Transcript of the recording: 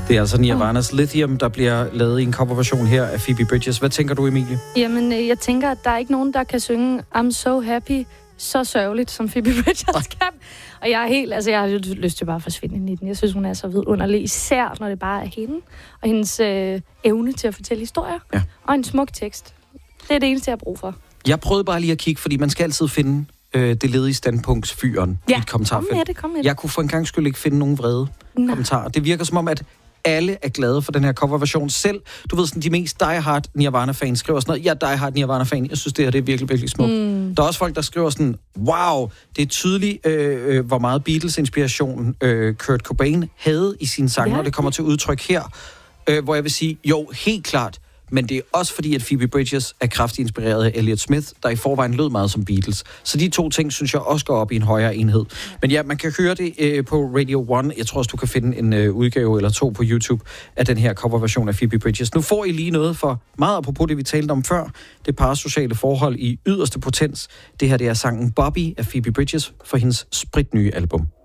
Det er altså Nirvana's Lithium, der bliver lavet i en coverversion her af Phoebe Bridgers. Hvad tænker du, Emilie? Jamen, jeg tænker, at der er ikke nogen, der kan synge I'm so happy, så sørgeligt, som Phoebe Bridgers kan. Og jeg har lyst til bare at forsvinde ind i den. Jeg synes, hun er så vidunderlig, især når det bare er hende, og hendes evne til at fortælle historier, og en smuk tekst. Det er det eneste, jeg har brug for. Jeg prøvede bare lige at kigge, fordi man skal altid finde det ledige standpunktsfyren i et kommentarfelt. Kom med det. Jeg kunne for en gang skyld ikke finde nogen vrede kommentarer. Det virker som om, at alle er glade for den her coverversion. Selv, du ved, sådan, de mest die-hard Nirvana-fans skriver sådan noget, jeg er die-hard Nirvana-fan, jeg synes, det her det er virkelig, virkelig smukt. Der er også folk, der skriver sådan, wow, det er tydeligt, hvor meget Beatles-inspiration Kurt Cobain havde i sine sange, og det kommer til udtryk her, hvor jeg vil sige, jo, helt klart, men det er også fordi, at Phoebe Bridgers er kraftigt inspireret af Elliott Smith, der i forvejen lød meget som Beatles. Så de to ting, synes jeg også går op i en højere enhed. Men ja, man kan høre det på Radio 1. Jeg tror også, du kan finde en udgave eller to på YouTube af den her coverversion af Phoebe Bridgers. Nu får I lige noget for meget apropos det, vi talte om før. Det parasociale forhold i yderste potens. Det her, det er sangen Bobby af Phoebe Bridgers for hendes spritnye album.